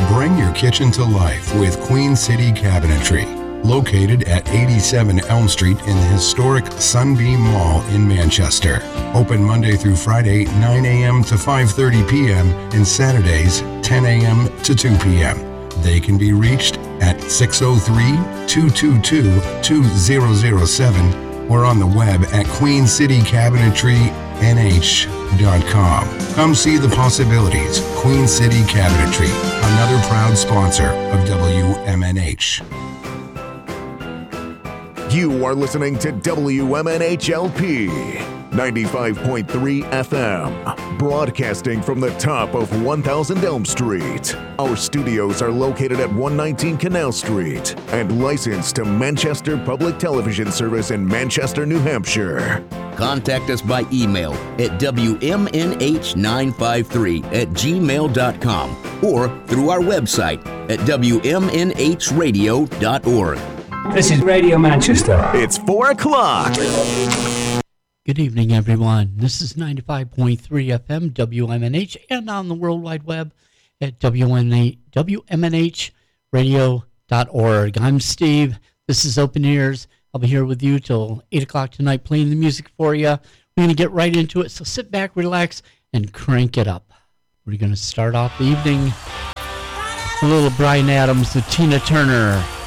Bring your kitchen to life with Queen City Cabinetry, located at 87 Elm Street in the historic Sunbeam Mall in Manchester. Open Monday through Friday, 9 a.m. to 5:30 p.m. and Saturdays, 10 a.m. to 2 p.m. They can be reached at 603-222-2007 or on the web at queencitycabinetrynh.com. Come see the possibilities. Queen City Cabinetry, another proud sponsor of WMNH. You are listening to WMNH-LP 95.3 FM, broadcasting from the top of 1000 Elm Street. Our studios are located at 119 Canal Street and licensed to Manchester Public Television Service in Manchester, New Hampshire. Contact us by email at wmnh953@gmail.com or through our website at wmnhradio.org. This is Radio Manchester. It's 4 o'clock. Good evening, everyone. This is 95.3 FM, WMNH, and on the World Wide Web at WMNHradio.org. I'm Steve. This is Open Ears. I'll be here with you till 8 o'clock tonight playing the music for you. We're going to get right into it, so sit back, relax, and crank it up. We're going to start off the evening with a little Bryan Adams with Tina Turner.